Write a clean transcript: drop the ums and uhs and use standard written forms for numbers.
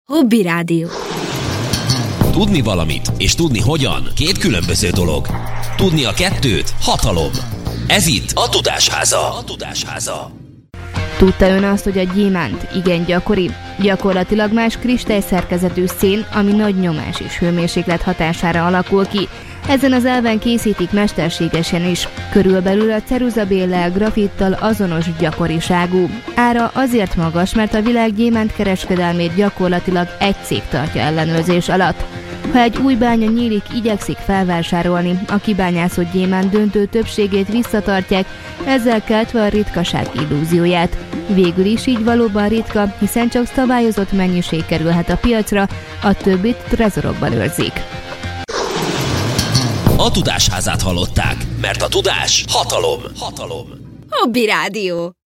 Hobby Rádió. Tudni valamit és tudni hogyan két különböző dolog. Tudni a kettőt hatalom. Ez itt a Tudásháza. Tudta ön azt, hogy a gyémánt igen gyakori, gyakorlatilag más kristályszerkezetű szén, ami nagy nyomás és hőmérséklet hatására alakul ki. Ezen az elven készítik mesterségesen is. Körülbelül a ceruzabéllel, grafittal azonos gyakoriságú. Ára azért magas, mert a világ gyémánt kereskedelmét gyakorlatilag egy cég tartja ellenőrzés alatt. Ha egy új bánya nyílik, igyekszik felvásárolni, a kibányászott gyémánt döntő többségét visszatartják, ezzel keltve a ritkaság illúzióját. Végül is így valóban ritka, hiszen csak szabályozott mennyiség kerülhet a piacra, a többit trezorokban őrzik. A Tudásházát hallották, mert a tudás hatalom. Hobby Rádió.